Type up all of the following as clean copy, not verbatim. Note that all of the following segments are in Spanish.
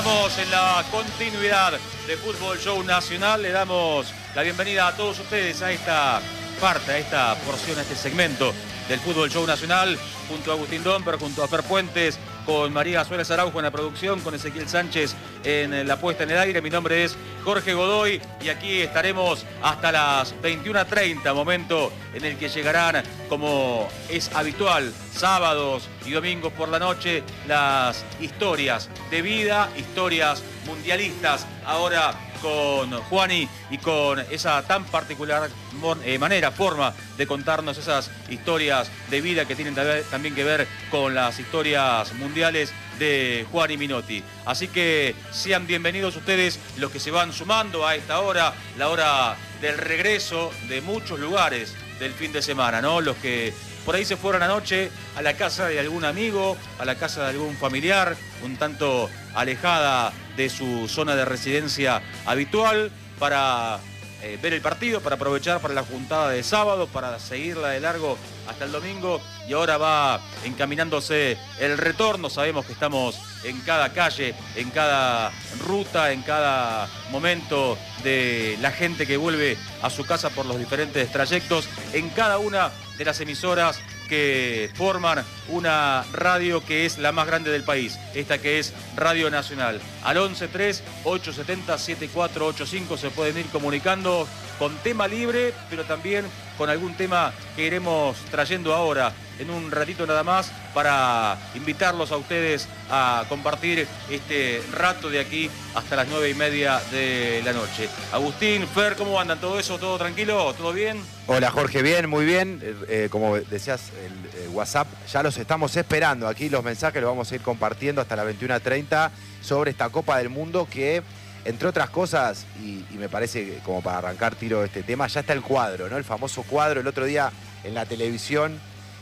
Estamos en la continuidad de Fútbol Show Nacional. Le damos la bienvenida a todos ustedes a esta parte, a esta porción, a este segmento del Fútbol Show Nacional, junto a Agustín Domper, junto a Fer Puentes, con María Suárez Araujo en la producción, con Ezequiel Sánchez en la puesta en el aire. Mi nombre es Jorge Godoy y aquí estaremos hasta las 21:30, momento en el que llegarán, como es habitual, sábados y domingos por la noche, las historias de vida, historias mundialistas, ahora con Juani y con esa tan particular forma de contarnos esas historias de vida que tienen también que ver con las historias mundiales de Juani Minotti. Así que sean bienvenidos ustedes los que se van sumando a esta hora, la hora del regreso de muchos lugares del fin de semana, ¿no? Los que por ahí se fueron anoche a la casa de algún amigo, a la casa de algún familiar, un tanto alejada de su zona de residencia habitual, para ver el partido, para aprovechar para la juntada de sábado, para seguirla de largo hasta el domingo, y ahora va encaminándose el retorno. Sabemos que estamos en cada calle, en cada ruta, en cada momento de la gente que vuelve a su casa por los diferentes trayectos, en cada una de las emisoras que forman una radio que es la más grande del país, esta que es Radio Nacional. Al 11-3-870-7485 se pueden ir comunicando con tema libre, pero también con algún tema que iremos trayendo ahora en un ratito nada más, para invitarlos a ustedes a compartir este rato de aquí hasta las 9:30 de la noche. Agustín, Fer, ¿cómo andan? ¿Todo eso? ¿Todo tranquilo? ¿Todo bien? Hola Jorge, bien, muy bien. Como decías, el WhatsApp, ya los estamos esperando. Aquí los mensajes los vamos a ir compartiendo hasta las 21:30 sobre esta Copa del Mundo que, entre otras cosas, y me parece que como para arrancar tiro este tema, ya está el cuadro, ¿no? El famoso cuadro. El otro día en la televisión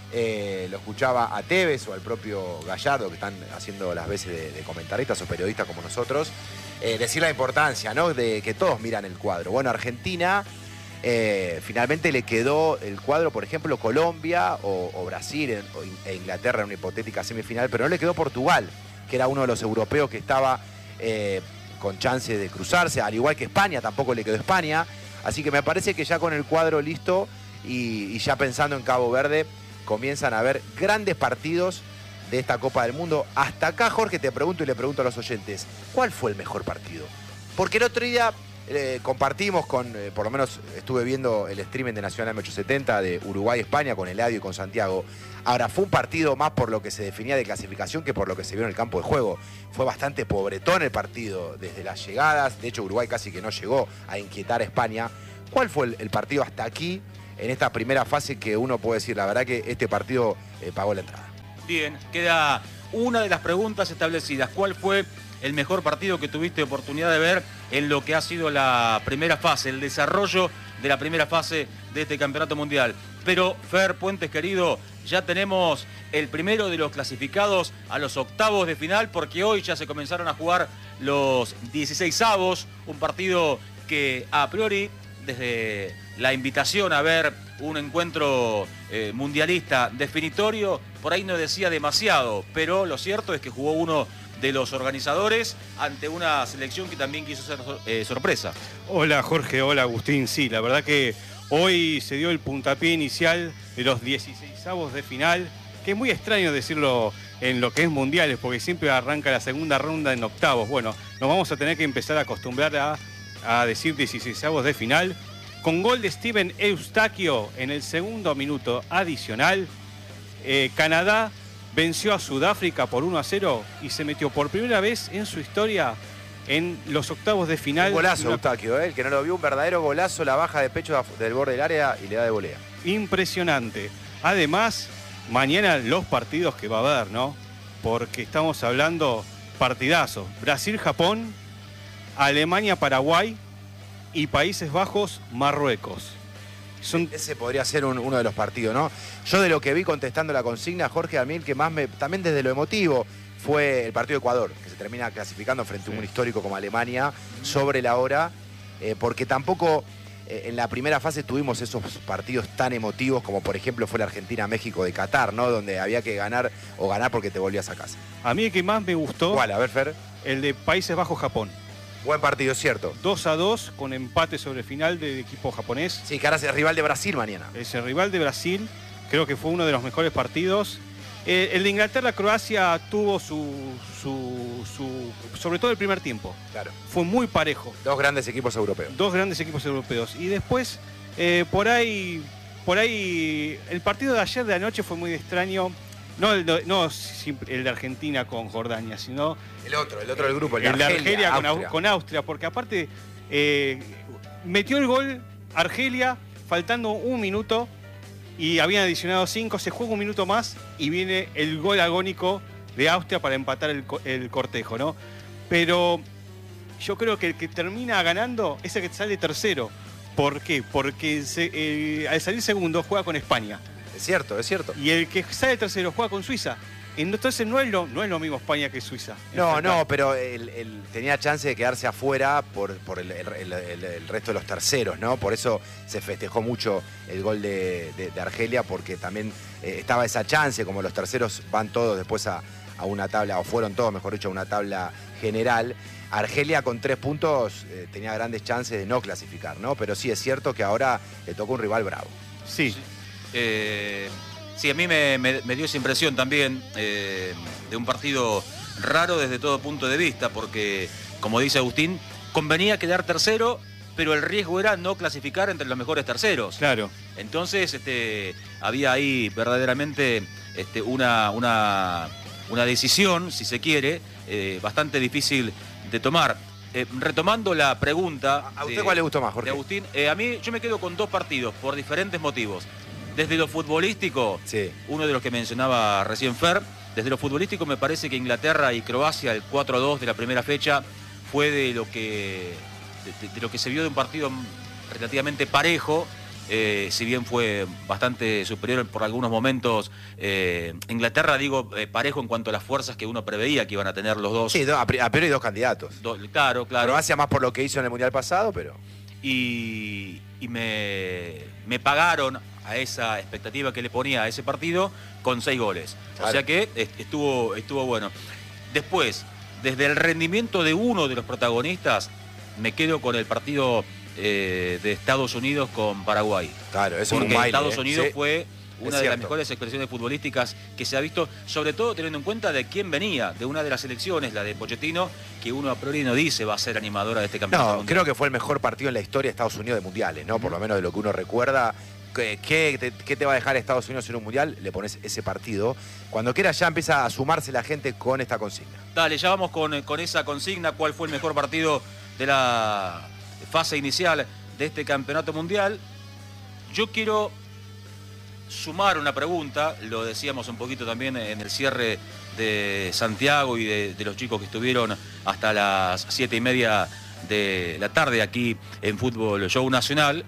lo escuchaba a Tevez o al propio Gallardo, que están haciendo las veces de comentaristas o periodistas como nosotros, decir la importancia, ¿no?, de que todos miran el cuadro. Bueno, Argentina finalmente le quedó el cuadro, por ejemplo, Colombia o Brasil e Inglaterra en una hipotética semifinal, pero no le quedó Portugal, que era uno de los europeos que estaba con chance de cruzarse, al igual que España, tampoco le quedó España. Así que me parece que ya con el cuadro listo y ya pensando en Cabo Verde, comienzan a haber grandes partidos de esta Copa del Mundo. Hasta acá, Jorge, te pregunto y le pregunto a los oyentes, ¿cuál fue el mejor partido? Porque el otro día compartimos por lo menos estuve viendo el streaming de Nacional M870 de Uruguay-España con Eladio y con Santiago. Ahora, fue un partido más por lo que se definía de clasificación que por lo que se vio en el campo de juego. Fue bastante pobretón el partido desde las llegadas. De hecho, Uruguay casi que no llegó a inquietar a España. ¿Cuál fue el partido hasta aquí, en esta primera fase, que uno puede decir, la verdad que este partido pagó la entrada? Bien, queda una de las preguntas establecidas. ¿Cuál fue el mejor partido que tuviste oportunidad de ver en lo que ha sido la primera fase, el desarrollo de la primera fase de este campeonato mundial? Pero, Fer Puentes, querido, ya tenemos el primero de los clasificados a los octavos de final, porque hoy ya se comenzaron a jugar los 16avos, un partido que a priori, desde la invitación a ver un encuentro mundialista definitorio, por ahí no decía demasiado, pero lo cierto es que jugó uno de los organizadores ante una selección que también quiso ser sorpresa. Hola Jorge, hola Agustín. Sí, la verdad que hoy se dio el puntapié inicial de los 16avos de final, que es muy extraño decirlo en lo que es mundiales, porque siempre arranca la segunda ronda en octavos. Bueno, nos vamos a tener que empezar a acostumbrar a decir 16avos de final. Con gol de Steven Eustaquio en el segundo minuto adicional, Canadá venció a Sudáfrica por 1-0 y se metió por primera vez en su historia en los octavos de final. Un golazo, Eustaquio, el que no lo vio, un verdadero golazo, la baja de pecho del borde del área y le da de volea. Impresionante. Además, mañana los partidos que va a haber, ¿no? Porque estamos hablando partidazo. Brasil-Japón, Alemania-Paraguay y Países Bajos-Marruecos. Ese podría ser uno de los partidos, ¿no? Yo, de lo que vi contestando la consigna, Jorge, a mí el que más también desde lo emotivo, fue el partido de Ecuador, que se termina clasificando frente a un histórico como Alemania sobre la hora, porque tampoco en la primera fase tuvimos esos partidos tan emotivos como por ejemplo fue la Argentina-México de Qatar, ¿no? Donde había que ganar o ganar porque te volvías a casa. A mí el que más me gustó... ¿Cuál? A ver, Fer. el de Países Bajos-Japón. Buen partido, es cierto. 2-2 con empate sobre el final del equipo japonés. Sí, que ahora es el rival de Brasil mañana. Es el rival de Brasil. Creo que fue uno de los mejores partidos. El de Inglaterra-Croacia tuvo sobre todo el primer tiempo. Claro. Fue muy parejo. Dos grandes equipos europeos. Y después, por ahí, el partido de ayer de anoche fue muy extraño. No el de Argentina con Jordania, sino El otro del grupo, el de Argelia con Austria, porque aparte metió el gol Argelia faltando un minuto y habían adicionado 5, se juega un minuto más y viene el gol agónico de Austria para empatar el cortejo, ¿no? Pero yo creo que el que termina ganando es el que sale tercero. ¿Por qué? Porque al salir segundo juega con España. Es cierto. Y el que sale tercero juega con Suiza. Entonces no es lo mismo España que Suiza. No, pero él tenía chance de quedarse afuera por el resto de los terceros, ¿no? Por eso se festejó mucho el gol de Argelia, porque también estaba esa chance, como los terceros van todos después a una tabla, o fueron todos, mejor dicho, a una tabla general. Argelia con 3 puntos tenía grandes chances de no clasificar, ¿no? Pero sí es cierto que ahora le toca un rival bravo. Sí. Sí, a mí me dio esa impresión también de un partido raro desde todo punto de vista, porque, como dice Agustín, convenía quedar tercero, pero el riesgo era no clasificar entre los mejores terceros. Claro. Entonces había ahí verdaderamente una decisión, si se quiere, bastante difícil de tomar. Retomando la pregunta... ¿A usted cuál le gustó más, Jorge? De Agustín, a mí yo me quedo con 2 partidos por diferentes motivos. Desde lo futbolístico, sí, uno de los que mencionaba recién Fer, desde lo futbolístico me parece que Inglaterra y Croacia, el 4-2 de la primera fecha, fue de lo que se vio de un partido relativamente parejo, si bien fue bastante superior por algunos momentos. Inglaterra, parejo en cuanto a las fuerzas que uno preveía que iban a tener los dos. Sí, a priori 2 candidatos. Claro. Croacia más por lo que hizo en el Mundial pasado, pero... Y me pagaron a esa expectativa que le ponía a ese partido con 6 goles. Claro. O sea que estuvo bueno. Después, desde el rendimiento de uno de los protagonistas, me quedo con el partido de Estados Unidos con Paraguay. Claro, eso porque es un baile, Estados Unidos fue una de las cierto. mejores expresiones futbolísticas que se ha visto, sobre todo teniendo en cuenta de quién venía, de una de las selecciones, la de Pochettino, que uno a priori no dice va a ser animadora de este campeonato mundial. Creo que fue el mejor partido en la historia de Estados Unidos de mundiales, ¿no? Por lo menos de lo que uno recuerda. ¿Qué te va a dejar Estados Unidos en un mundial? Le pones ese partido. Cuando quieras ya empieza a sumarse la gente con esta consigna. Dale, ya vamos con esa consigna. ¿Cuál fue el mejor partido de la fase inicial de este campeonato mundial? Yo quiero sumar una pregunta, lo decíamos un poquito también en el cierre de Santiago y de los chicos que estuvieron hasta las 7:30 de la tarde aquí en Fútbol Show Nacional.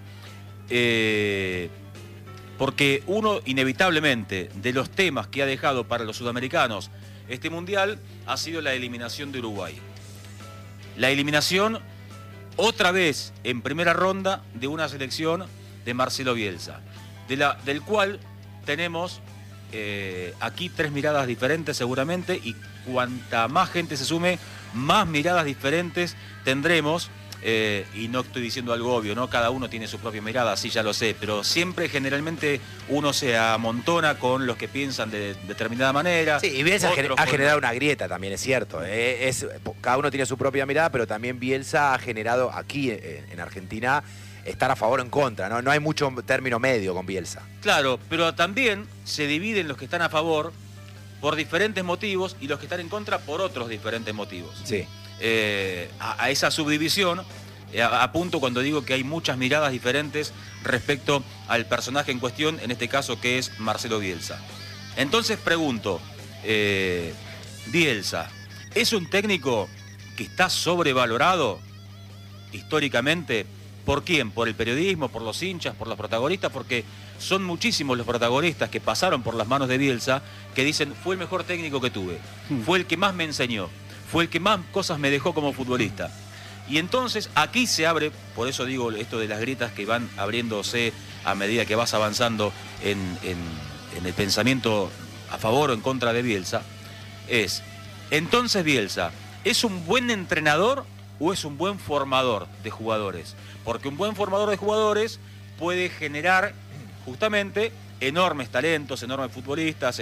Porque uno, inevitablemente, de los temas que ha dejado para los sudamericanos este mundial ha sido la eliminación de Uruguay. La eliminación, otra vez en primera ronda, de una selección de Marcelo Bielsa, del cual tenemos aquí 3 miradas diferentes seguramente, y cuanta más gente se sume, más miradas diferentes tendremos. Y no estoy diciendo algo obvio, ¿no? Cada uno tiene su propia mirada, sí, ya lo sé, pero siempre generalmente uno se amontona con los que piensan de determinada manera. Sí, y Bielsa ha generado una grieta también, es cierto. Cada uno tiene su propia mirada, pero también Bielsa ha generado aquí en Argentina estar a favor o en contra, ¿no? No hay mucho término medio con Bielsa. Claro, pero también se dividen los que están a favor por diferentes motivos y los que están en contra por otros diferentes motivos. Sí. A esa subdivisión apunto cuando digo que hay muchas miradas diferentes respecto al personaje en cuestión, en este caso que es Marcelo Bielsa. Entonces pregunto, Bielsa, ¿es un técnico que está sobrevalorado históricamente? ¿Por quién? ¿Por el periodismo, por los hinchas, por los protagonistas? Porque son muchísimos los protagonistas que pasaron por las manos de Bielsa que dicen, fue el mejor técnico que tuve, fue el que más me enseñó, fue el que más cosas me dejó como futbolista. Y entonces aquí se abre, por eso digo esto de las grietas que van abriéndose a medida que vas avanzando en el pensamiento a favor o en contra de Bielsa, entonces Bielsa ¿es un buen entrenador o es un buen formador de jugadores? Porque un buen formador de jugadores puede generar justamente enormes talentos, enormes futbolistas,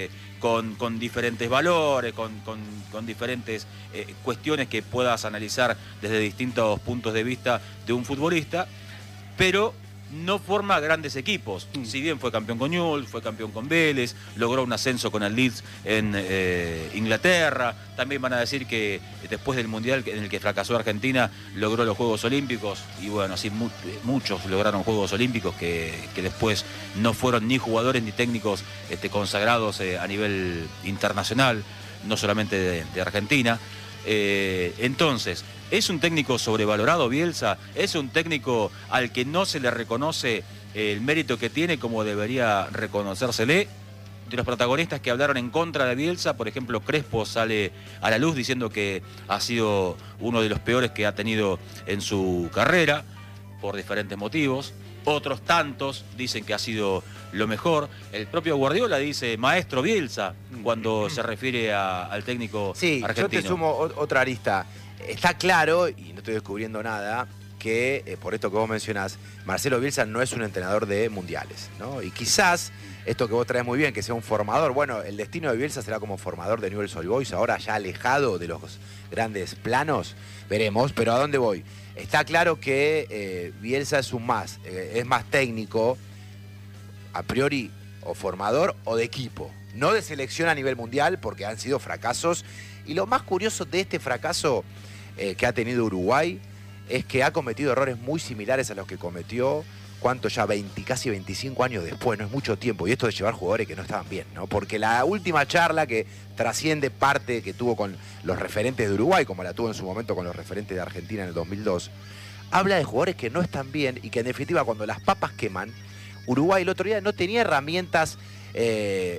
con diferentes valores, con diferentes cuestiones que puedas analizar desde distintos puntos de vista de un futbolista, pero no forma grandes equipos. Si bien fue campeón con Newell's, fue campeón con Vélez, logró un ascenso con el Leeds en Inglaterra. También van a decir que después del Mundial en el que fracasó Argentina, logró los Juegos Olímpicos. Y bueno, así muchos lograron Juegos Olímpicos que después no fueron ni jugadores ni técnicos consagrados a nivel internacional, no solamente de Argentina. Entonces, ¿es un técnico sobrevalorado Bielsa? ¿Es un técnico al que no se le reconoce el mérito que tiene como debería reconocérsele? De los protagonistas que hablaron en contra de Bielsa, por ejemplo, Crespo sale a la luz diciendo que ha sido uno de los peores que ha tenido en su carrera, por diferentes motivos. Otros tantos dicen que ha sido lo mejor. El propio Guardiola dice maestro Bielsa cuando se refiere al técnico argentino. Yo te sumo otra arista. Está claro, y no estoy descubriendo nada, que por esto que vos mencionás, Marcelo Bielsa no es un entrenador de mundiales, ¿no? Y quizás esto que vos traes muy bien, que sea un formador. Bueno, el destino de Bielsa será como formador de Newell's Old Boys, ahora ya alejado de los grandes planos. Veremos, pero ¿a dónde voy? Está claro que Bielsa es es más técnico, a priori, o formador o de equipo. No de selección a nivel mundial, porque han sido fracasos. Y lo más curioso de este fracaso que ha tenido Uruguay es que ha cometido errores muy similares a los que cometió, casi 25 años después, no es mucho tiempo. Y esto de llevar jugadores que no estaban bien, ¿no? Porque la última charla que trasciende parte que tuvo con los referentes de Uruguay, como la tuvo en su momento con los referentes de Argentina en el 2002, habla de jugadores que no están bien y que en definitiva cuando las papas queman, Uruguay el otro día no tenía herramientas de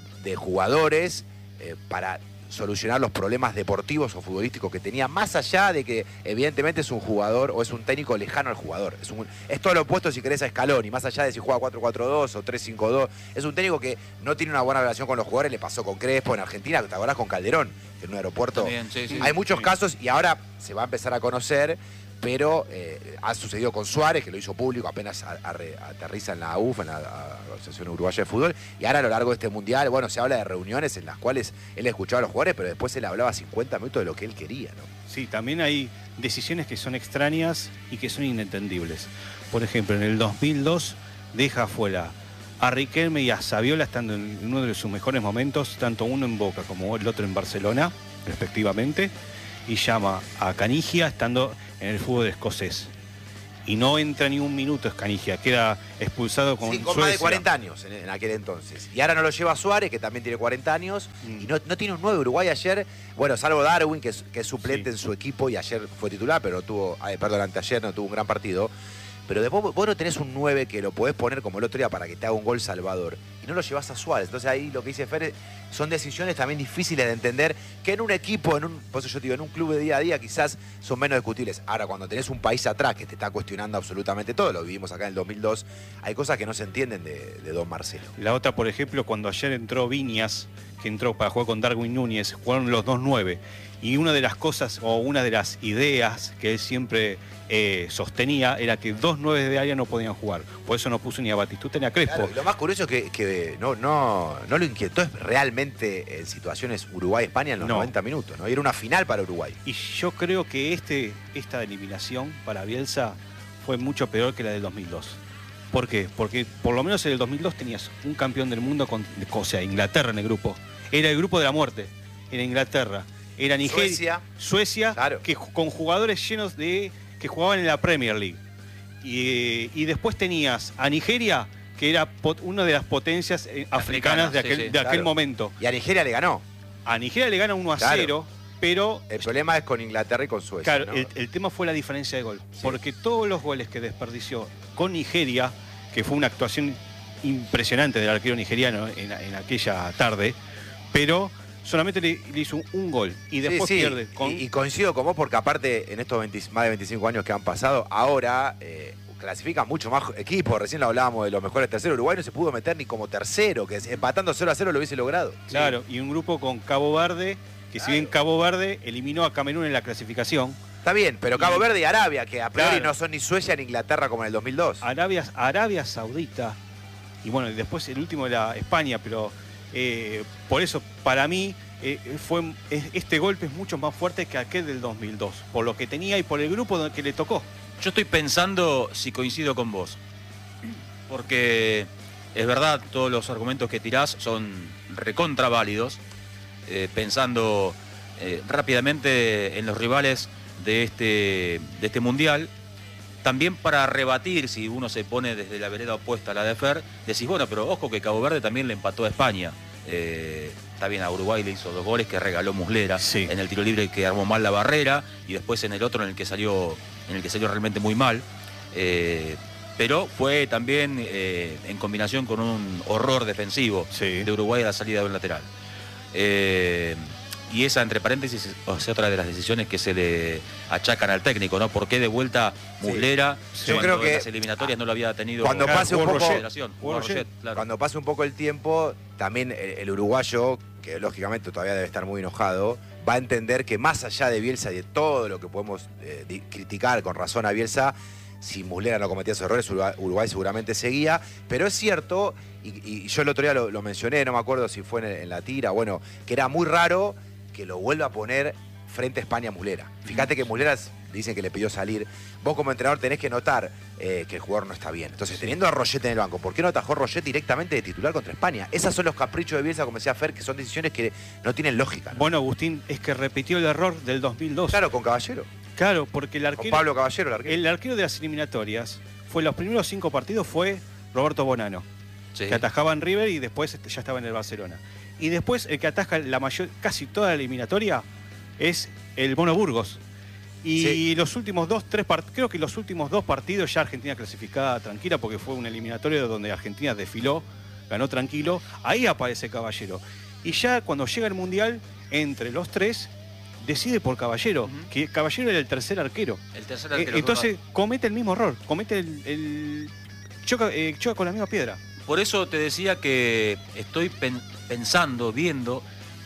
jugadores para solucionar los problemas deportivos o futbolísticos que tenía, más allá de que evidentemente es un jugador o es un técnico lejano al jugador. Es todo lo opuesto si querés a Scaloni, más allá de si juega 4-4-2 o 3-5-2. Es un técnico que no tiene una buena relación con los jugadores, le pasó con Crespo en Argentina, ¿te acordás con Calderón? En un aeropuerto. También, sí. Hay muchos casos y ahora se va a empezar a conocer, pero ha sucedido con Suárez, que lo hizo público apenas aterriza en la UF, en la Asociación Uruguaya de Fútbol, y ahora a lo largo de este Mundial, bueno, se habla de reuniones en las cuales él escuchaba a los jugadores, pero después él hablaba 50 minutos de lo que él quería, ¿no? Sí, también hay decisiones que son extrañas y que son inentendibles. Por ejemplo, en el 2002 deja afuera a Riquelme y a Saviola estando en uno de sus mejores momentos, tanto uno en Boca como el otro en Barcelona, respectivamente, y llama a Canigia estando en el fútbol escocés. Y no entra ni un minuto Canigia, queda expulsado con Suecia. Más de 40 años en aquel entonces. Y ahora no lo lleva Suárez, que también tiene 40 años, y no tiene un 9. Uruguay ayer, bueno, salvo Darwin, que es suplente en su equipo, y ayer fue titular, pero anteayer no tuvo un gran partido. Pero después vos no tenés un 9 que lo podés poner como el otro día para que te haga un gol salvador. Y no lo llevas a Suárez. Entonces ahí lo que dice Fer son decisiones también difíciles de entender, que en un equipo, por eso yo digo, en un club de día a día quizás son menos discutibles. Ahora, cuando tenés un país atrás que te está cuestionando absolutamente todo, lo vivimos acá en el 2002, hay cosas que no se entienden de don Marcelo. La otra, por ejemplo, cuando ayer entró Viñas, que entró para jugar con Darwin Núñez, jugaron los 2-9. Y una de las cosas, o una de las ideas que él siempre sostenía, era que 2 9 de área no podían jugar. Por eso no puso ni a Batistuta ni a Crespo. Claro, y lo más curioso es que no lo inquietó realmente en situaciones Uruguay-España en los 90 minutos, ¿no? Y era una final para Uruguay. Y yo creo que esta eliminación para Bielsa fue mucho peor que la del 2002. ¿Por qué? Porque por lo menos en el 2002 tenías un campeón del mundo o sea, Inglaterra en el grupo. Era el grupo de la muerte. Era Inglaterra. Era Nigeria. Suecia, claro. Con jugadores llenos que jugaban en la Premier League. Y después tenías a Nigeria, que era una de las potencias africanas de aquel momento. Y a Nigeria le ganó. A Nigeria le gana 1-0, claro. Pero el problema es con Inglaterra y con Suecia. Claro, ¿no? el tema fue la diferencia de gol. Sí. Porque todos los goles que desperdició con Nigeria, que fue una actuación impresionante del arquero nigeriano en aquella tarde, pero solamente le hizo un gol y después pierde. Y coincido con vos porque aparte en estos más de 25 años que han pasado, ahora clasifican mucho más equipos. Recién lo hablábamos de los mejores terceros. Uruguay no se pudo meter ni como tercero, que empatando 0-0 lo hubiese logrado. Claro, sí. Y un grupo con Cabo Verde, que si bien Cabo Verde eliminó a Camerún en la clasificación. Está bien, pero Cabo Verde y Arabia, que a priori Claro. no son ni Suecia ni Inglaterra como en el 2002. Arabia Saudita, y bueno, y después el último era España, pero por eso, para mí, este golpe es mucho más fuerte que aquel del 2002, por lo que tenía y por el grupo que le tocó. Yo estoy pensando si coincido con vos. Porque es verdad, todos los argumentos que tirás son recontra válidos. Pensando rápidamente en los rivales de este mundial. También para rebatir, si uno se pone desde la vereda opuesta a la de Fer, decís, bueno, pero ojo que Cabo Verde también le empató a España. Está bien, a Uruguay le hizo 2 goles que regaló Muslera, Sí. en el tiro libre que armó mal la barrera y después en el otro en el que salió realmente muy mal. Pero fue también en combinación con un horror defensivo Sí. de Uruguay a la salida de un lateral. Y esa, entre paréntesis, es otra de las decisiones que se le achacan al técnico, ¿no? ¿Por qué de vuelta Muslera? Sí. Yo creo En que las eliminatorias no lo había tenido. cuando pase un jugó poco- Federación, jugó Roget, Roget, claro. Cuando pase un poco el tiempo, también el uruguayo, que lógicamente todavía debe estar muy enojado, va a entender que más allá de Bielsa y de todo lo que podemos criticar con razón a Bielsa, si Muslera no cometía esos errores, Uruguay seguramente seguía. Pero es cierto, y yo el otro día lo mencioné, no me acuerdo si fue en la tira, bueno, que era muy raro que lo vuelva a poner frente a España Muslera. Fíjate que Muslera dicen que le pidió salir. Vos como entrenador tenés que notar que el jugador no está bien. Entonces, teniendo a Roget en el banco, ¿por qué no atajó Roget directamente de titular contra España? Esos son los caprichos de Bielsa, como decía Fer, que son decisiones que no tienen lógica, ¿no? Bueno, Agustín, es que repitió el error del 2002. Claro, con Caballero. Claro, porque el Con arquero, Pablo Caballero, el arquero. el arquero de las eliminatorias, los primeros 5 partidos fue Roberto Bonano, Sí. que atajaba en River y después ya estaba en el Barcelona. Y después el que ataja casi toda la eliminatoria es el Mono Burgos. Y Sí. los últimos 2-3 partidos, creo que los últimos 2 partidos ya Argentina clasificada tranquila, porque fue una eliminatoria donde Argentina desfiló, ganó tranquilo. Ahí aparece Caballero. Y ya cuando llega el Mundial, entre los 3, decide por Caballero, Ujú. que Caballero era el tercer arquero. El tercer arquero. Entonces comete el mismo error, choca con la misma piedra. Por eso te decía que estoy pensando, viendo,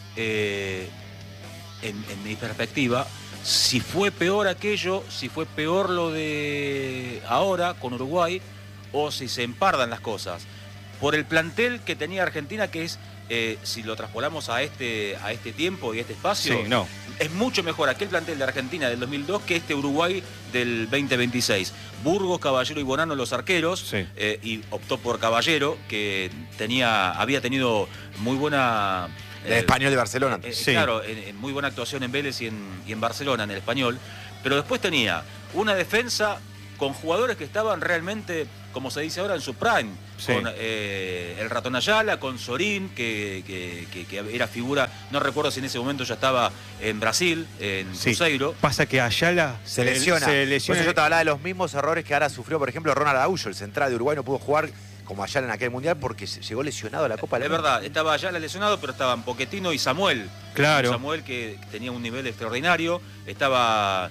en mi perspectiva, si fue peor aquello, si fue peor lo de ahora con Uruguay, o si se empardan las cosas. Por el plantel que tenía Argentina, que es, si lo traspolamos a este tiempo y a este espacio, Sí, no. es mucho mejor aquel plantel de Argentina del 2002 que este Uruguay del 2026. Burgos, Caballero y Bonano los arqueros, Sí. y optó por Caballero, que había tenido muy buena... El Español de Barcelona. Sí. Claro, en muy buena actuación en Vélez y en Barcelona, en el Español. Pero después tenía una defensa con jugadores que estaban realmente, como se dice ahora, en su prime. Sí. Con el Ratón Ayala, con Sorín, que era figura, no recuerdo si en ese momento ya estaba en Brasil, en Sí. Cruzeiro. Pasa que Ayala Se lesiona. Se Por lesiona. eso yo te hablaba de los mismos errores que ahora sufrió, por ejemplo, Ronald Araújo, el central de Uruguay, no pudo jugar como Ayala en aquel mundial porque llegó lesionado a la Copa Es Alemana. verdad, estaba Ayala lesionado, pero estaban Pochettino y Samuel. Claro. Samuel, que tenía un nivel extraordinario. Estaba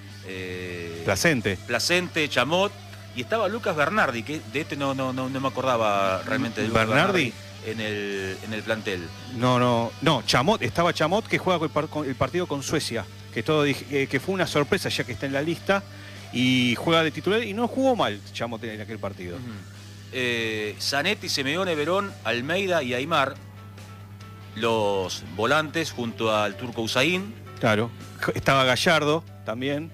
Placente. Chamot. Y estaba Lucas Bernardi, que de este no me acordaba realmente de Lucas ¿Bernardi? en el plantel. No, Chamot, estaba Chamot que juega el partido con Suecia, que fue una sorpresa ya que está en la lista y juega de titular y no jugó mal Chamot en aquel partido. Zanetti, Simeone, Verón, Almeida y Aimar, los volantes junto al turco Usain. Claro, estaba Gallardo también,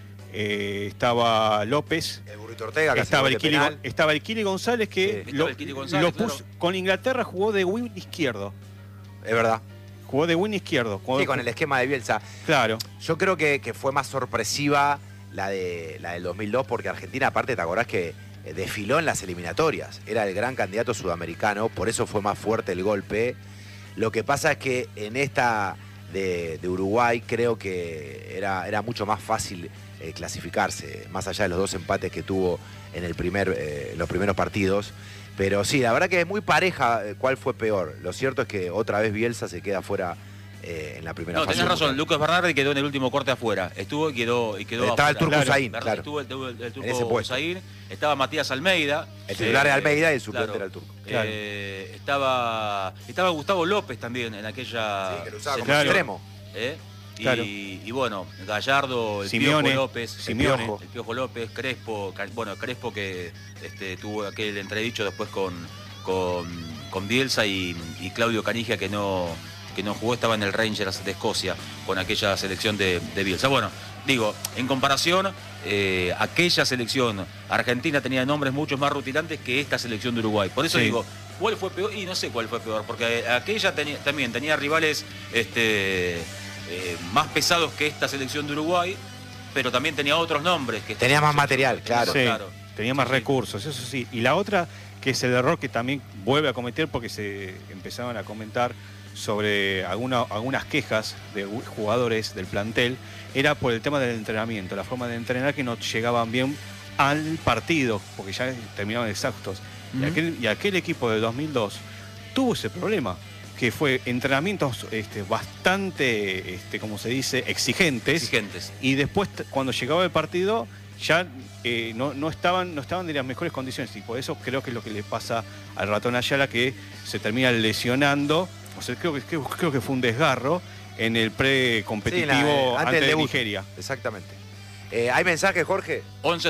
estaba López, El Burrito Ortega, que estaba hace el, gol de penal. estaba el Kili González que Sí, estaba el Kili González, lo puso, claro. con Inglaterra jugó de wing izquierdo. Es verdad. Jugó de wing izquierdo. Sí, con el esquema de Bielsa. Claro. Yo creo que fue más sorpresiva la del 2002 porque Argentina, aparte, ¿te acordás que desfiló en las eliminatorias? Era el gran candidato sudamericano, por eso fue más fuerte el golpe. Lo que pasa es que en esta de Uruguay creo que era mucho más fácil clasificarse, más allá de los 2 empates que tuvo en los primeros partidos. Pero sí, la verdad que es muy pareja cuál fue peor. Lo cierto es que otra vez Bielsa se queda fuera en la primera No, fase. tenés razón, Lucas Bernardi quedó en el último corte afuera. Estuvo y quedó Estaba el afuera. turco Usain, Verdad, claro. Estuvo el En ese turco puesto. Usain, estaba Matías Almeida. El titular era Almeida y el suplente claro. era el turco. Claro. Estaba Gustavo López también en aquella... Sí, que lo usaba como claro. extremo. Claro. Y bueno, Gallardo, el Simeone, Piojo López, Simeone. el Piojo López, Crespo, bueno, Crespo que tuvo aquel entredicho después con Bielsa y Claudio Canigia que no jugó, estaba en el Rangers de Escocia con aquella selección de Bielsa. Bueno, digo, en comparación, aquella selección argentina tenía nombres mucho más rutilantes que esta selección de Uruguay. Por eso Sí. digo, ¿cuál fue peor? Y no sé cuál fue peor, porque aquella también tenía rivales más pesados que esta selección de Uruguay, pero también tenía otros nombres. Que Tenía más material, claro. Sí, claro. tenía más Sí. recursos, eso sí. Y la otra, que es el error que también vuelve a cometer, porque se empezaban a comentar sobre algunas quejas de jugadores del plantel, era por el tema del entrenamiento, la forma de entrenar, que no llegaban bien al partido, porque ya terminaban exhaustos. Y aquel equipo de 2002 tuvo ese problema, que fue entrenamientos bastante, como se dice, exigentes. Y después, cuando llegaba el partido, ya no estaban de las mejores condiciones. Y por eso creo que es lo que le pasa al Ratón Ayala, que se termina lesionando. O sea, creo que fue un desgarro en el precompetitivo antes antes del de debut. Nigeria. Exactamente. ¿Hay mensajes, Jorge?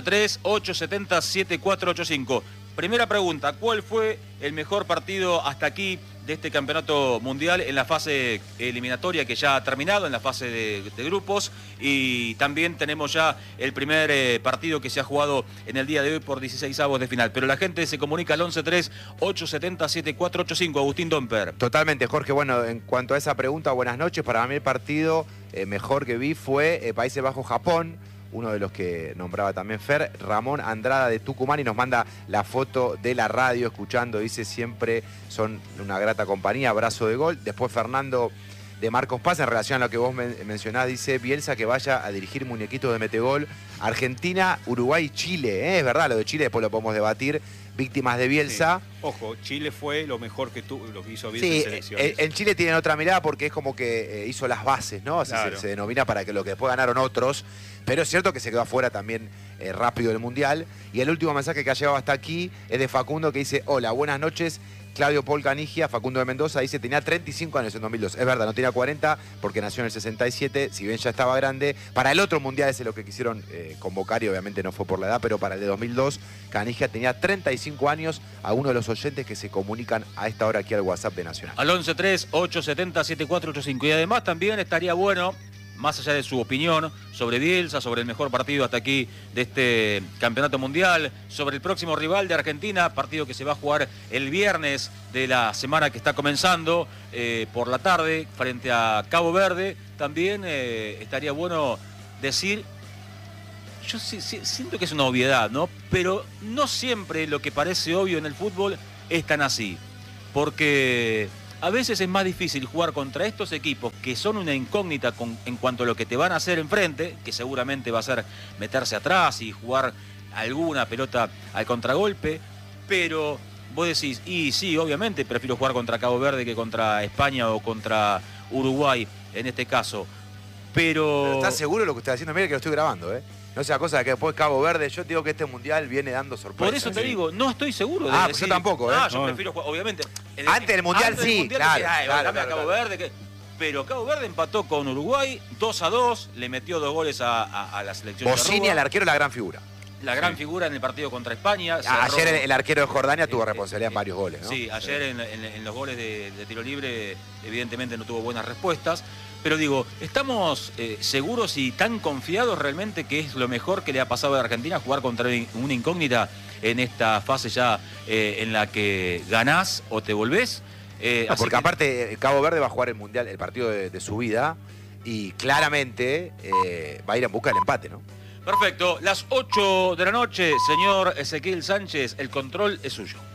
11-3-870-7485. Primera pregunta, ¿cuál fue el mejor partido hasta aquí de este campeonato mundial en la fase eliminatoria que ya ha terminado, en la fase de grupos? Y también tenemos ya el primer partido que se ha jugado en el día de hoy por 16avos de final. Pero la gente se comunica al 11-3-870-7485. Agustín Domper. Totalmente, Jorge. Bueno, en cuanto a esa pregunta, buenas noches. Para mí el partido mejor que vi fue Países Bajos-Japón. Uno de los que nombraba también Fer, Ramón Andrada de Tucumán, y nos manda la foto de la radio escuchando, dice siempre son una grata compañía, abrazo de gol. Después Fernando de Marcos Paz, en relación a lo que vos mencionás, dice Bielsa que vaya a dirigir muñequitos de metegol. Argentina, Uruguay y Chile, es verdad, lo de Chile después lo podemos debatir, víctimas de Bielsa. Sí. Ojo, Chile fue lo mejor que lo que hizo Bielsa en Sí, selecciones. en Chile tienen otra mirada porque es como que hizo las bases, ¿no? Así Claro. se denomina, para que lo que después ganaron otros. Pero es cierto que se quedó afuera también rápido del Mundial. Y el último mensaje que ha llegado hasta aquí es de Facundo, que dice: hola, buenas noches. Claudio Paul Canigia, Facundo de Mendoza, dice tenía 35 años en 2002. Es verdad, no tenía 40 porque nació en el 67, si bien ya estaba grande. Para el otro Mundial ese es lo que quisieron convocar y obviamente no fue por la edad, pero para el de 2002 Canigia tenía 35 años. A uno de los oyentes que se comunican a esta hora aquí al WhatsApp de Nacional. Al 11-3-870-7485. Y además también estaría bueno, más allá de su opinión sobre Bielsa, sobre el mejor partido hasta aquí de este campeonato mundial, sobre el próximo rival de Argentina, partido que se va a jugar el viernes de la semana que está comenzando, por la tarde, frente a Cabo Verde, también estaría bueno decir, yo siento que es una obviedad, ¿no? Pero no siempre lo que parece obvio en el fútbol es tan así, porque a veces es más difícil jugar contra estos equipos que son una incógnita en cuanto a lo que te van a hacer enfrente, que seguramente va a ser meterse atrás y jugar alguna pelota al contragolpe, pero vos decís, y sí, obviamente prefiero jugar contra Cabo Verde que contra España o contra Uruguay en este caso, Pero ¿estás seguro de lo que estás haciendo? Mira que lo estoy grabando, ¿eh? No sea cosa de que después Cabo Verde, yo te digo que este Mundial viene dando sorpresas. Por eso te digo, no estoy seguro de pues yo tampoco, ¿eh? yo prefiero jugar, obviamente. Antes del Mundial antes sí, Mundial claro, decía, claro, dame a Cabo Verde. Pero Cabo Verde empató con Uruguay 2-2, le metió 2 goles a la selección. Bocini, el arquero, la gran figura. La gran figura en el partido contra España. Ayer el arquero de Jordania tuvo responsabilidad en varios goles, ¿no? Sí, ayer en los goles de tiro libre evidentemente no tuvo buenas respuestas. Pero digo, ¿estamos seguros y tan confiados realmente que es lo mejor que le ha pasado a Argentina jugar contra una incógnita en esta fase ya en la que ganás o te volvés? Porque aparte Cabo Verde va a jugar el Mundial, el partido de su vida, y claramente va a ir en busca del empate, ¿no? Perfecto, las 8 de la noche, señor Ezequiel Sánchez, el control es suyo.